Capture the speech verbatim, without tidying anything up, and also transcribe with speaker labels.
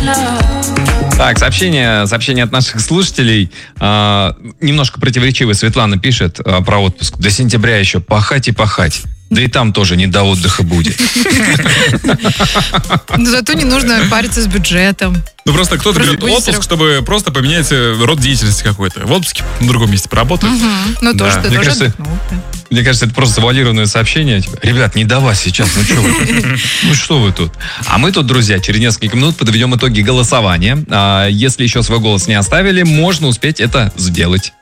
Speaker 1: Так, сообщение, сообщение от наших слушателей. А, немножко противоречивое. Светлана пишет а, про отпуск. До сентября еще пахать и пахать. Да и там тоже не до отдыха будет.
Speaker 2: Но зато не нужно париться с бюджетом.
Speaker 3: Ну просто кто-то говорит отпуск, чтобы просто поменять род деятельности какой-то. В отпуске в другом месте поработать.
Speaker 2: Угу. Ну тоже ты
Speaker 1: мне
Speaker 2: тоже
Speaker 1: кажется,
Speaker 2: отдохнул.
Speaker 1: Мне кажется, это просто завуалированное сообщение. Типа, ребят, не до вас сейчас, ну что вы тут? Ну что вы тут? А мы тут, друзья, через несколько минут подведем итоги голосования. А если еще свой голос не оставили, можно успеть это сделать.